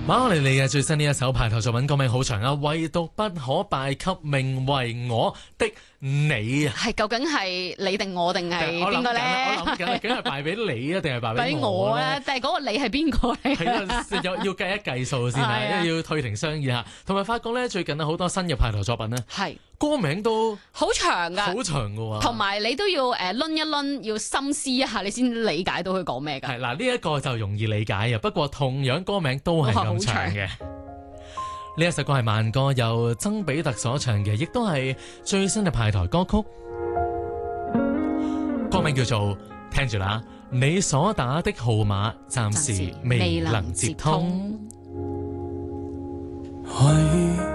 馬可尼利嘅最新呢一首排頭作品歌名好長啊，唯獨不可敗給名為我的你啊！ 係究竟係你定我定係邊個咧？ 我諗緊，究竟係敗俾你啊，定係敗俾我我咧？但係嗰個你係邊個咧？ 係啊，要計一計數先啊，因為要退庭商議下。同埋發覺咧，最近好多新嘅排頭作品咧， 係歌名都好長㗎， 好長㗎喎。 同埋你都要攆一攆，要深思一下，你先理解到佢講咩㗎。 係嗱，呢一個就容易理解啊。不過同樣歌名都係咁長嘅。呢一首歌係慢歌，由曾比特所唱嘅，亦都係最新嘅排台歌曲。歌名叫做聽住啦，你所打的號碼暫時未能接通。